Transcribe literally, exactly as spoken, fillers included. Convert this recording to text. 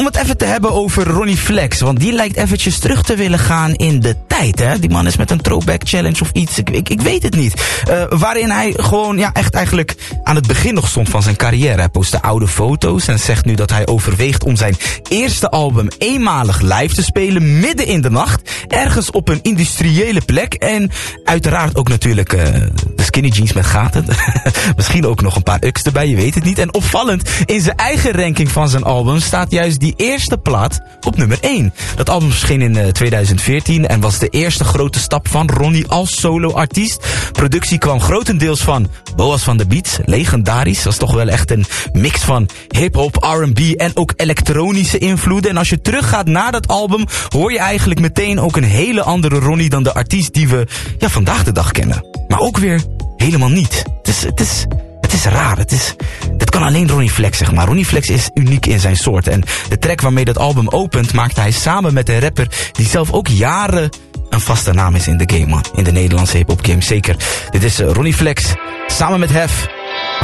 om het even te hebben over Ronnie Flex. Want die lijkt eventjes terug te willen gaan in de tijd, hè. Die man is met een throwback challenge of iets. Ik, ik, ik weet het niet. Uh, waarin hij gewoon, ja, echt eigenlijk aan het begin nog stond van zijn carrière. Hij postte oude foto's en zegt nu dat hij overweegt om zijn eerste album eenmalig live te spelen midden in de nacht. Ergens op een industriële plek. En uiteraard ook natuurlijk uh, de skinny jeans met gaten. Misschien ook nog een paar uks erbij, je weet het niet. En opvallend, in zijn eigen ranking van zijn album staat juist die eerste plaat op nummer één. Dat album verscheen in uh, tweeduizend veertien en was de eerste grote stap van Ronnie als solo-artiest. Productie kwam grotendeels van Boas van de Beats, legendarisch. Dat is toch wel echt een mix van hip-hop, R en B en ook elektronische invloeden. En als je teruggaat naar dat album, hoor je eigenlijk meteen ook een hele andere Ronnie dan de artiest die we ja, vandaag de dag kennen. Maar ook weer helemaal niet. Het is, het is, het is raar. Het is, dit kan alleen Ronnie Flex, zeg maar. Ronnie Flex is uniek in zijn soort. En de track waarmee dat album opent, maakte hij samen met een rapper die zelf ook jaren een vaste naam is in de game, man. In de Nederlandse hip-hop game, zeker. Dit is uh, Ronnie Flex, samen met Hef.